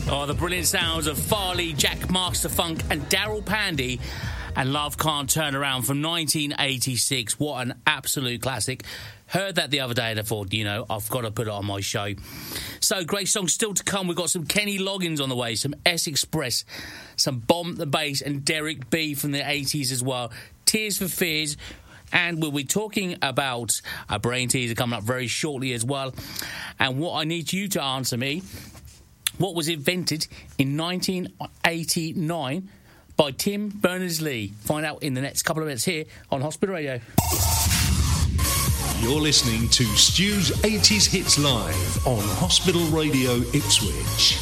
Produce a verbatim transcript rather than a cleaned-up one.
Oh, the brilliant sounds of Farley, Jack Master Funk and Daryl Pandy and Love Can't Turn Around from nineteen eighty-six. What an absolute classic. Heard that the other day and I thought, you know, I've got to put it on my show. So, great songs still to come. We've got some Kenny Loggins on the way, some S Express, some Bomb the Bass and Derek B from the eighties as well. Tears for Fears. And we'll be talking about a brain teaser coming up very shortly as well. And what I need you to answer me, what was invented in nineteen eighty-nine by Tim Berners-Lee? Find out in the next couple of minutes here on Hospital Radio. You're listening to Stu's eighties Hits Live on Hospital Radio Ipswich.